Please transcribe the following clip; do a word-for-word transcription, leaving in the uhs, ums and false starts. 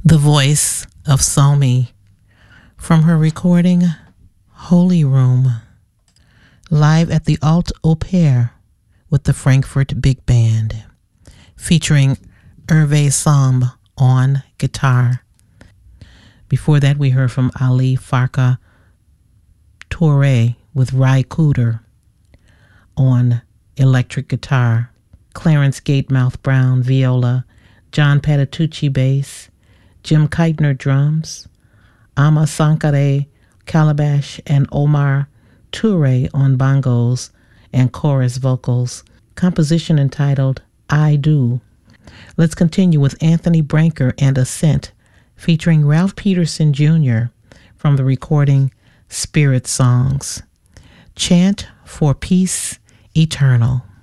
The voice of Somi from her recording Holy Room, live at the Alt Au Pair with the Frankfurt Big Band, featuring Hervé Samb on guitar. Before that, we heard from Ali Farka Touré with Ry Cooder on electric guitar, Clarence Gatemouth Brown viola, John Patitucci bass, Jim Keitner drums, Ama Sankare calabash, and Omar Touré on bongos and chorus vocals. Composition entitled I Do. Let's continue with Anthony Branker and Ascent, featuring Ralph Peterson Junior from the recording Spirit Songs. Chant for Peace Eternal.